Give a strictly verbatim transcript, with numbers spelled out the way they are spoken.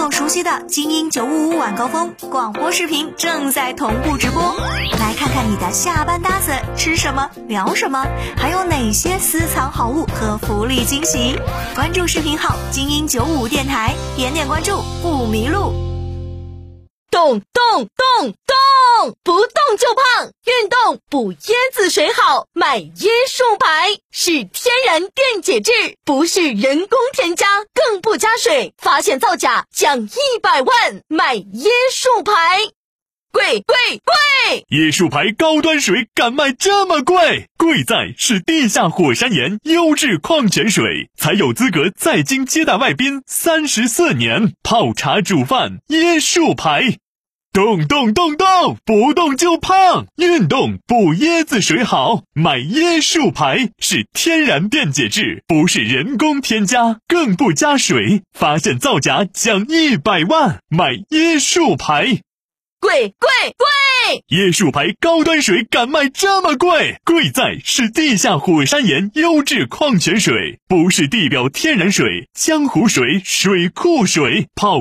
所熟悉的精英九五五晚高峰广播视频正在同步直播，来看看你的下班搭子吃什么聊什么，还有哪些私藏好物和福利惊喜。关注视频号精英九五五电台，点点关注不迷路。 动动动动，不动就胖，运动补椰子水好，买椰树牌，是天然电解质，不是人工添加，更不加水，发现造假奖一百万，买椰树牌。贵贵贵！ 椰树牌高端水敢卖这么贵？贵在是地下火山岩优质矿泉水，才有资格在京接待外宾三十四年，泡茶煮饭椰树牌。动动动动，不动就胖，运动补椰子水好，买椰树牌，是天然电解质，不是人工添加，更不加水，发现造假奖一百万，买椰树牌。 贵贵贵！ 椰树牌高端水敢卖这么贵？贵在是地下火山岩优质矿泉水，不是地表天然水、江湖水、水库水，泡